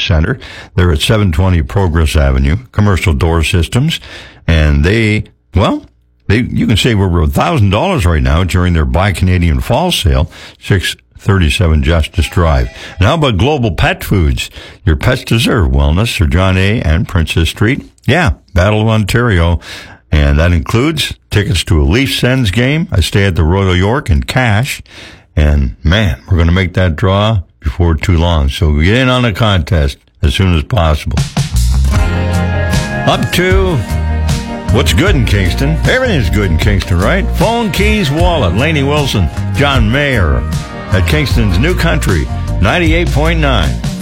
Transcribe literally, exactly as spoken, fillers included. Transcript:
Center. They're at seven twenty Progress Avenue, Commercial Door Systems. And they, well, they you can save over one thousand dollars right now during their Buy Canadian Fall sale, six thirty-seven Justice Drive. And how about Global Pet Foods? Your pets deserve wellness. Sir John A. and Princess Street. Yeah, Battle of Ontario. And that includes tickets to a Leafs Sens game, a stay at the Royal York, and cash. And, man, we're going to make that draw before too long. So get in on the contest as soon as possible. Up to what's good in Kingston. Everything's good in Kingston, right? Phone, keys, wallet. Lainey Wilson, John Mayer at Kingston's New Country, ninety-eight point nine.